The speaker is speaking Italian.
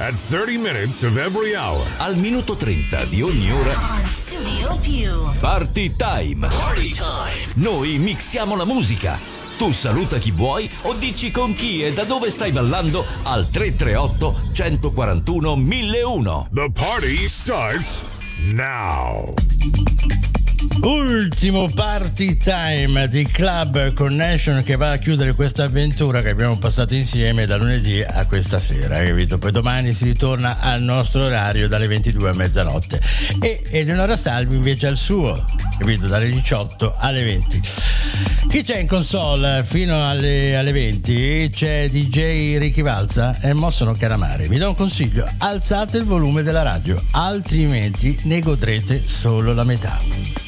At 30 minutes of every hour. Al minuto 30 di ogni ora. On Studio Più. Party Time. Party Time. Noi mixiamo la musica. Tu saluta chi vuoi o dici con chi e da dove stai ballando al 338 141 1001. The party starts now. Ultimo Party Time di Club Connection che va a chiudere questa avventura che abbiamo passato insieme da lunedì a questa sera, capito? Poi domani si ritorna al nostro orario dalle 22 a mezzanotte e Eleonora Salvi invece al suo, capito? Dalle 18 alle 20. Chi c'è in console fino alle 20? C'è DJ Ricky Valza e mo sono Calamari. Vi do un consiglio: alzate il volume della radio, altrimenti ne godrete solo la metà.